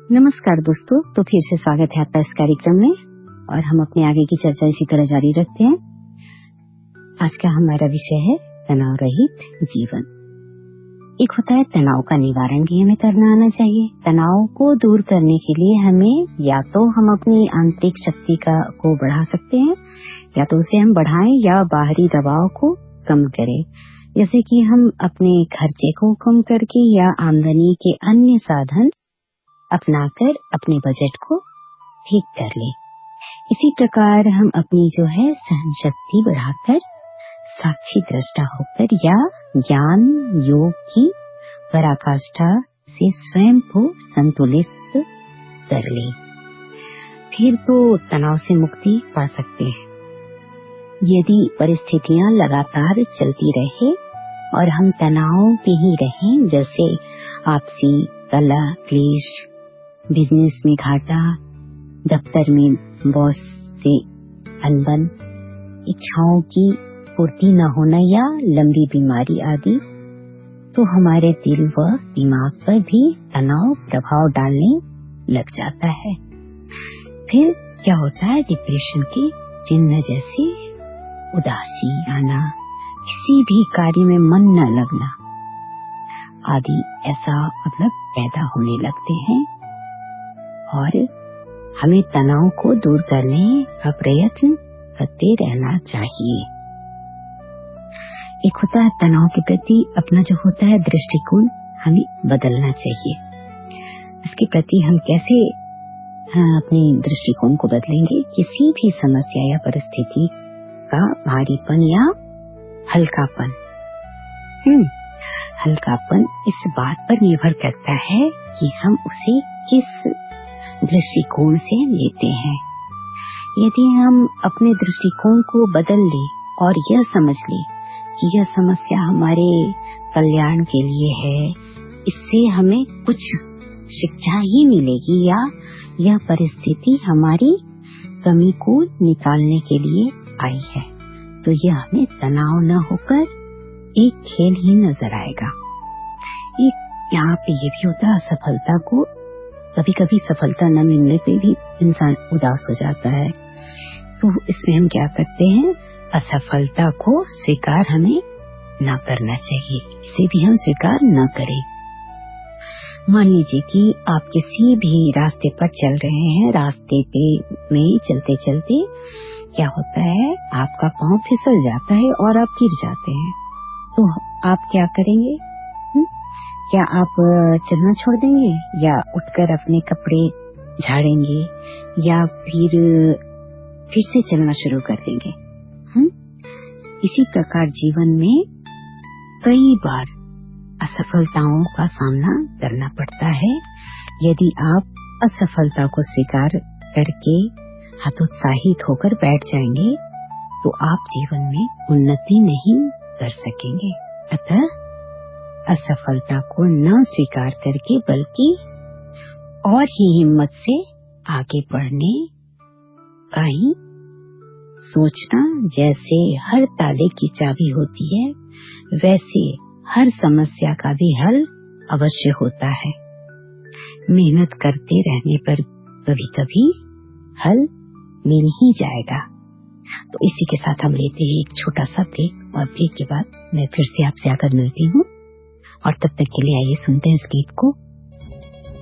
नमस्कार दोस्तों, तो फिर से स्वागत है आपका इस कार्यक्रम में और हम अपने आगे की चर्चा इसी तरह जारी रखते हैं। आज का हमारा विषय है तनाव रहित जीवन। एक होता है तनाव का निवारण भी हमें करना आना चाहिए। तनाव को दूर करने के लिए हमें या तो हम अपनी आंतरिक शक्ति को बढ़ा सकते हैं या तो उसे हम बढ़ाएं या बाहरी दबाव को कम करें, जैसे कि हम अपने खर्चे को कम करके या आमदनी के अन्य साधन अपनाकर अपने बजट को ठीक कर ले। इसी प्रकार हम अपनी सहन शक्ति बढ़ाकर साक्षी दृष्टा होकर या ज्ञान योग की पराकाष्ठा से स्वयं को संतुलित कर ले, फिर तो तनाव से मुक्ति पा सकते हैं। यदि परिस्थितियां लगातार चलती रहे और हम तनाव में ही रहें, जैसे आपसी कलह क्लेश, बिजनेस में घाटा, दफ्तर में बॉस से अनबन, इच्छाओं की पूर्ति न होना या लंबी बीमारी आदि, तो हमारे दिल व दिमाग पर भी तनाव प्रभाव डालने लग जाता है। फिर क्या होता है, डिप्रेशन के चिन्ह जैसे उदासी आना, किसी भी कार्य में मन न लगना आदि ऐसा पैदा होने लगते हैं और हमें तनाव को दूर करने का प्रयत्न करते रहना चाहिए। एक होता है तनाव के प्रति अपना दृष्टिकोण हमें बदलना चाहिए। इसके प्रति हम कैसे अपने दृष्टिकोण को बदलेंगे? किसी भी समस्या या परिस्थिति का भारीपन या हल्कापन इस बात पर निर्भर करता है कि हम उसे किस दृष्टिकोण से लेते हैं। यदि हम अपने दृष्टिकोण को बदल ले और यह समझ ले कि यह समस्या हमारे कल्याण के लिए है, इससे हमें कुछ शिक्षा ही मिलेगी या यह परिस्थिति हमारी कमी को निकालने के लिए आई है, तो यह हमें तनाव न होकर एक खेल ही नजर आएगा। यहाँ पे ये भी होता है, असफलता को कभी कभी सफलता न मिलने पे भी इंसान उदास हो जाता है, तो इसमें हम क्या करते हैं, असफलता को स्वीकार हमें न करना चाहिए, इसे भी हम स्वीकार न करें। मान लीजिए कि आप किसी भी रास्ते पर चल रहे हैं, रास्ते पे में चलते चलते क्या होता है, आपका पाँव फिसल जाता है और आप गिर जाते हैं, तो आप क्या करेंगे? क्या आप चलना छोड़ देंगे या उठकर अपने कपड़े झाड़ेंगे या फिर से चलना शुरू कर देंगे? इसी प्रकार जीवन में कई बार असफलताओं का सामना करना पड़ता है। यदि आप असफलता को स्वीकार करके हतोत्साहित होकर बैठ जाएंगे तो आप जीवन में उन्नति नहीं कर सकेंगे। अतः असफलता को न स्वीकार करके बल्कि और ही हिम्मत से आगे बढ़ने का ही सोचना। जैसे हर ताले की चाबी होती है, वैसे हर समस्या का भी हल अवश्य होता है। मेहनत करते रहने पर कभी कभी हल मिल ही जाएगा। तो इसी के साथ हम लेते हैं एक छोटा सा ब्रेक और ब्रेक के बाद मैं फिर से आपसे आकर मिलती हूँ और तब तक के लिए आइए सुनते हैं इस गीत को।